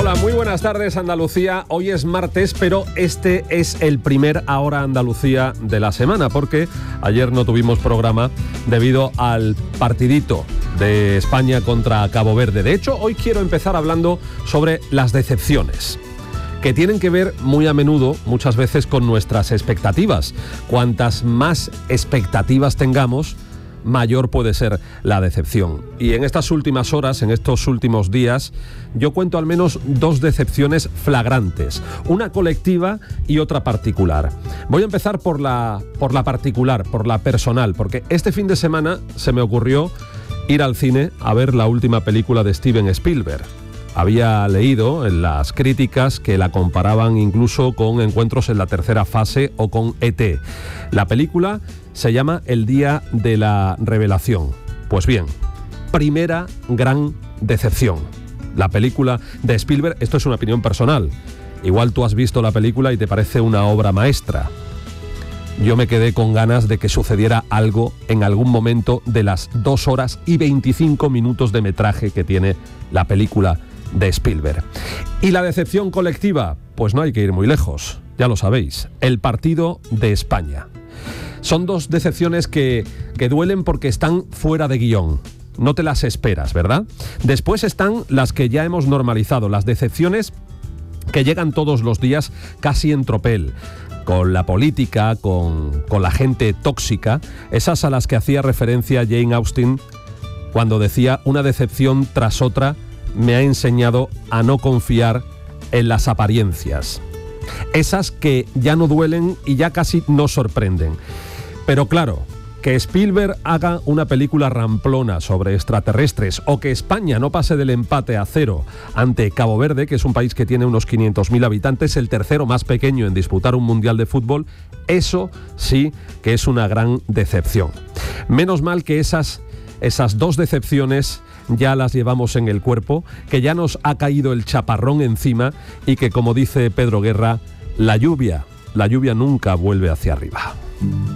Hola, muy buenas tardes Andalucía. Hoy es martes, pero este es el primer Ahora Andalucía de la semana, porque ayer no tuvimos programa debido al partidito de España contra Cabo Verde. De hecho, hoy quiero empezar hablando sobre las decepciones, que tienen que ver muy a menudo, muchas veces, con nuestras expectativas. Cuantas más expectativas tengamos, mayor puede ser la decepción. Y en estas últimas horas, en estos últimos días, yo cuento al menos dos decepciones flagrantes, una colectiva y otra particular. Voy a empezar por la particular, por la personal, porque este fin de semana se me ocurrió ir al cine a ver la última película de Steven Spielberg. Había leído en las críticas que la comparaban incluso con Encuentros en la tercera fase o con E.T. La película se llama El día de la revelación. Pues bien, primera gran decepción. La película de Spielberg, esto es una opinión personal. Igual tú has visto la película y te parece una obra maestra. Yo me quedé con ganas de que sucediera algo en algún momento de las 2 horas y 25 minutos de metraje que tiene la película de Spielberg. ¿Y la decepción colectiva? Pues no hay que ir muy lejos, ya lo sabéis, el partido de España. Son dos decepciones que duelen porque están fuera de guión. No te las esperas, ¿verdad? Después están las que ya hemos normalizado, las decepciones que llegan todos los días casi en tropel, con la política, con la gente tóxica, esas a las que hacía referencia Jane Austen cuando decía: una decepción tras otra me ha enseñado a no confiar en las apariencias. Esas que ya no duelen y ya casi no sorprenden. Pero claro, que Spielberg haga una película ramplona sobre extraterrestres o que España no pase del empate a 0 ante Cabo Verde, que es un país que tiene unos 500.000 habitantes, el tercero más pequeño en disputar un mundial de fútbol, eso sí que es una gran decepción. Menos mal que esas dos decepciones ya las llevamos en el cuerpo, que ya nos ha caído el chaparrón encima y que, como dice Pedro Guerra, la lluvia nunca vuelve hacia arriba.